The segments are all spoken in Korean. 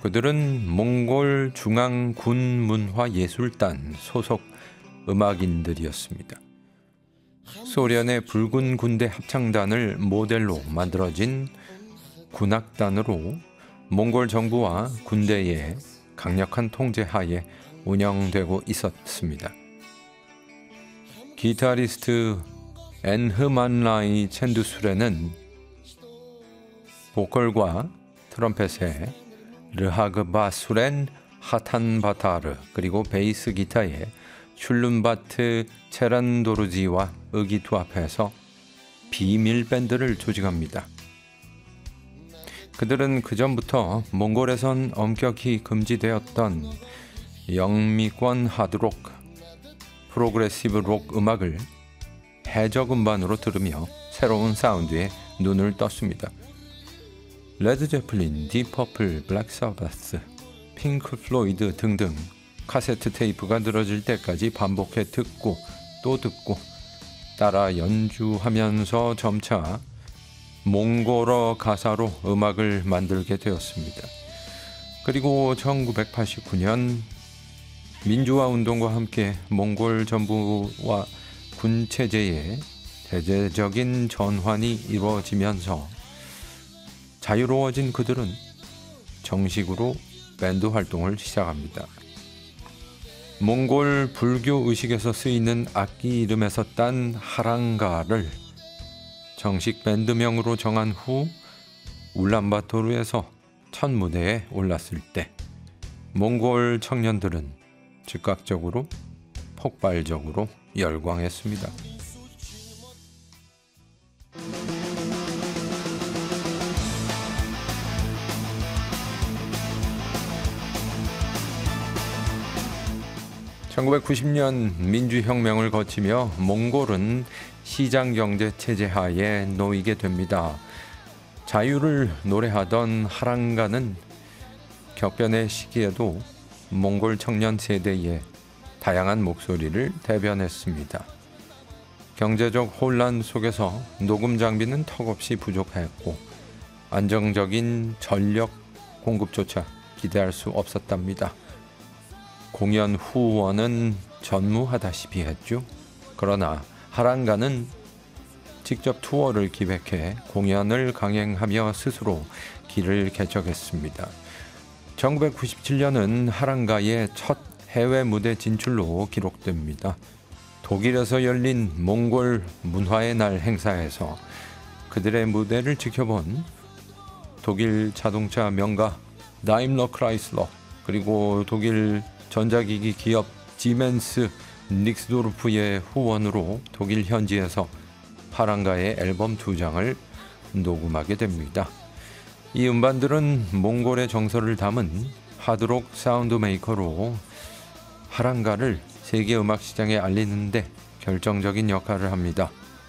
그들은 몽골 중앙군문화예술단 소속 음악인들이었습니다. 소련의 붉은 군대 합창단을 모델로 만들어진 군악단으로 몽골 정부와 군대의 강력한 통제하에 운영되고 있었습니다. 기타리스트 엔흐만라이 첸두술에는 보컬과 트럼펫에 르하그바수렌 하탄바타르 그리고 베이스 기타에 슐룸바트 체란도르지와 의기투합해서 비밀 밴드를 조직합니다. 그들은 그전부터 몽골에선 엄격히 금지되었던 영미권 하드록, 프로그레시브 록 음악을 해적 음반으로 들으며 새로운 사운드에 눈을 떴습니다. 레드 제플린, 디퍼플, 블랙 사바스, 핑크 플로이드 등등 카세트 테이프가 늘어질 때까지 반복해 듣고 또 듣고 따라 연주하면서 점차 몽골어 가사로 음악을 만들게 되었습니다. 그리고 1989년 민주화 운동과 함께 몽골 정부와 군 체제의 대대적인 전환이 이루어지면서 자유로워진 그들은 정식으로 밴드 활동을 시작합니다. 몽골 불교 의식에서 쓰이는 악기 이름에서 딴 하랑가를 정식 밴드명으로 정한 후 울란바토르에서 첫 무대에 올랐을 때 몽골 청년들은 즉각적으로 폭발적으로 열광했습니다. (1990년) 민주혁명을 거치며 몽골은 시장경제 체제 하에 놓이게 됩니다. 자유를 노래하던 하랑가는 격변의 시기에도 몽골 청년 세대의 다양한 목소리를 대변했습니다. 경제적 혼란 속에서 녹음 장비는 턱없이 부족했고 안정적인 전력 공급조차 기대할 수 없었답니다. 공연 후원은 전무하다시피 했죠. 그러나 하랑가는 직접 투어를 기획해 공연을 강행하며 스스로 길을 개척했습니다. 1997년은 하랑가의 첫 해외 무대 진출로 기록됩니다. 독일에서 열린 몽골 문화의 날 행사에서 그들의 무대를 지켜본 독일 자동차 명가 다임러 크라이슬러 그리고 독일 전자기기 기업 지멘스 닉스도르프의 후원으로 독일 현지에서 하랑가의 앨범 2장을 녹음하게 됩니다. 이 음반들은 몽골의 정서를 담은 하드록 사운드 메이커로 하랑가를 세계 음악 시장에 알리는데 결정적인 역할을 합니다.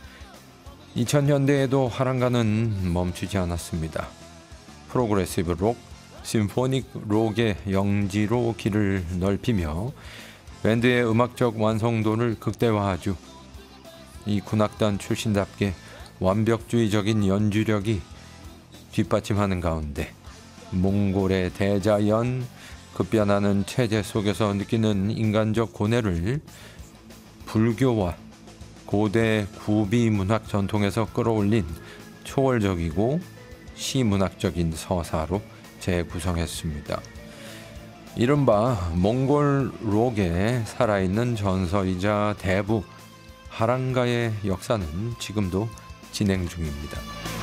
2000년대에도 하랑가는 멈추지 않았습니다. 프로그레시브 록, 심포닉 록의 영지로 길을 넓히며 밴드의 음악적 완성도를 극대화하죠. 이 군악단 출신답게 완벽주의적인 연주력이 뒷받침하는 가운데 몽골의 대자연, 급변하는 체제 속에서 느끼는 인간적 고뇌를 불교와 고대 구비 문학 전통에서 끌어올린 초월적이고 시문학적인 서사로 재구성했습니다. 이른바 몽골 록의 살아있는 전설이자 대부 하랑가의 역사는 지금도 진행 중입니다.